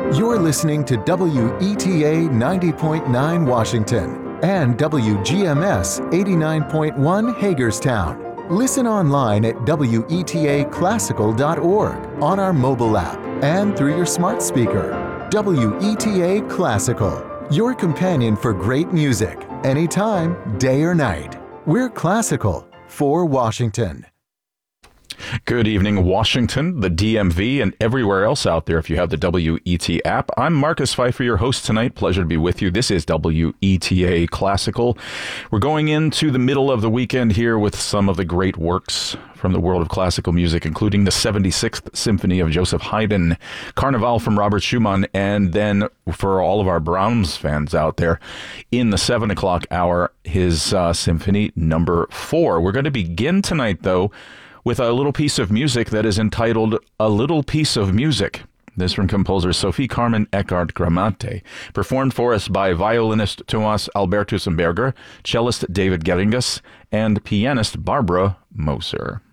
You're listening to WETA 90.9 Washington and WGMS 89.1 Hagerstown. Listen online at WETAclassical.org, on our mobile app, and through your smart speaker. WETA Classical, your companion for great music, anytime, day or night. We're classical for Washington. Good evening, Washington, the DMV, and everywhere else out there if you have the WET app. I'm Marcus Pfeiffer, your host tonight. Pleasure to be with you. This is WETA Classical. We're going into the middle of the weekend here with some of the great works from the world of classical music, including the 76th Symphony of Joseph Haydn, Carnival from Robert Schumann, and then for all of our Brahms fans out there, in the 7 o'clock hour, his Symphony number 4. We're going to begin tonight, though, with a little piece of music that is entitled A Little Piece of Music. This from composer Sophie Carmen Eckart Gramante, performed for us by violinist Thomas Albertussenberger, cellist David Geringas, and pianist Barbara Moser.